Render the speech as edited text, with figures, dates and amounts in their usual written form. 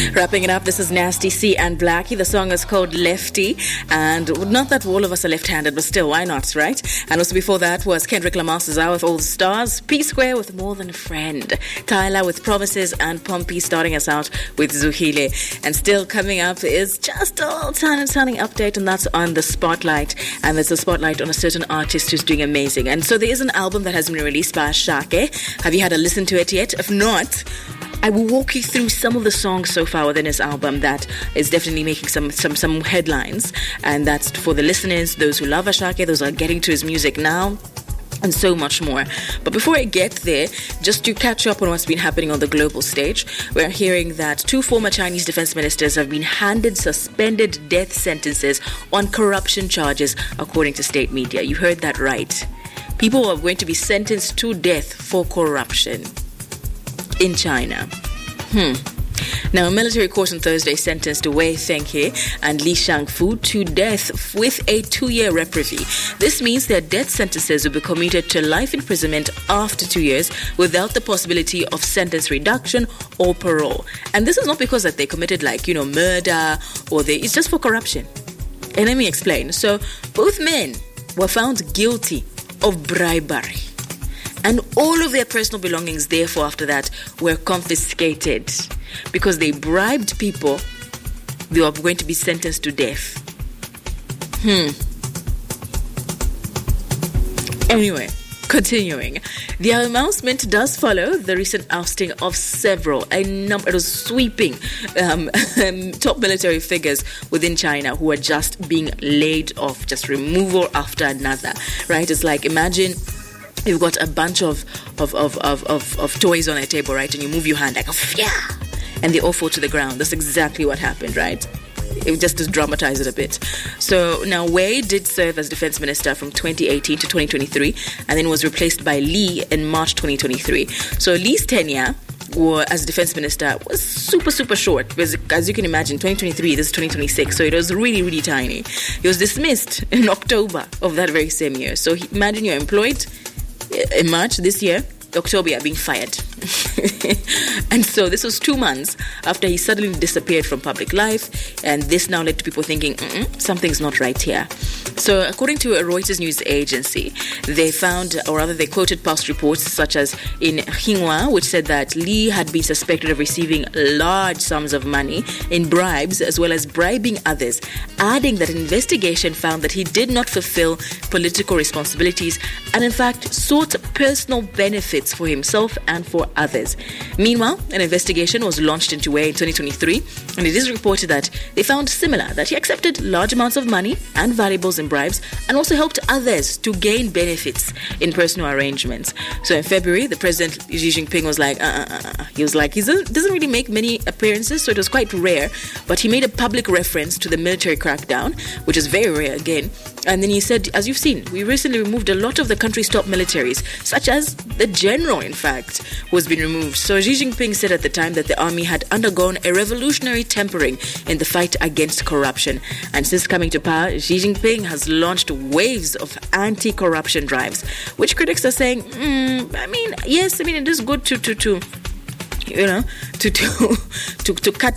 Wrapping it up, this is Nasty C and Blackie. The song is called Lefty. And not that all of us are left-handed, but still, why not, right? And also before that was Kendrick Lamar's Hour with All the Stars, P-Square with More Than a Friend, Tyler with Promises, and Pompey starting us out with Zuhile. And still coming up is just a little tiny update, and that's on the Spotlight. And there's a spotlight on a certain artist who's doing amazing. And so there is an album that has been released by Shake. Have you had a listen to it yet? If not, I will walk you through some of the songs so far within his album that is definitely making some headlines. And that's for the listeners, those who love Ashake, those are getting to his music now, and so much more. But before I get there, just to catch up on what's been happening on the global stage, we're hearing that 2 former Chinese defense ministers have been handed suspended death sentences on corruption charges, according to state media. You heard that right. People are going to be sentenced to death for corruption in China. Now, a military court on Thursday sentenced Wei Fenghe and Li Shangfu to death with a 2-year reprieve. This means their death sentences will be commuted to life imprisonment after 2 years without the possibility of sentence reduction or parole. And this is not because that they committed murder it's just for corruption. And let me explain. So both men were found guilty of bribery. And all of their personal belongings, therefore, after that, were confiscated. Because they bribed people, they were going to be sentenced to death. Anyway, continuing. The announcement does follow the recent ousting of it was sweeping top military figures within China who are just being laid off, just removal after another, right? It's like, imagine you've got a bunch of toys on a table, right? And you move your hand like, and they all fall to the ground. That's exactly what happened, right? It just to dramatize it a bit. So now Wei did serve as defense minister from 2018 to 2023 and then was replaced by Li in March 2023. So Li's tenure as defense minister was super short because, as you can imagine, 2023, this is 2026, so it was really, really tiny. He was dismissed in October of that very same year. So imagine you're employed in March this year, October, you're being fired. And so this was 2 months after he suddenly disappeared from public life, and this now led to people thinking something's not right here. So according to a Reuters news agency, they quoted past reports such as in Xinhua, which said that Li had been suspected of receiving large sums of money in bribes as well as bribing others, adding that an investigation found that he did not fulfill political responsibilities and in fact sought personal benefits for himself and for others. Meanwhile, an investigation was launched into Wei in 2023, and it is reported that they found similar, that he accepted large amounts of money and valuables in bribes and also helped others to gain benefits in personal arrangements. So in February, the president Xi Jinping was like, he was like, he doesn't really make many appearances, so it was quite rare, but he made a public reference to the military crackdown, which is very rare again. And then he said, as you've seen, we recently removed a lot of the country's top militaries, such as the general, in fact, who has been removed. So Xi Jinping said at the time that the army had undergone a revolutionary tempering in the fight against corruption. And since coming to power, Xi Jinping has launched waves of anti-corruption drives, which critics are saying, it is good to cut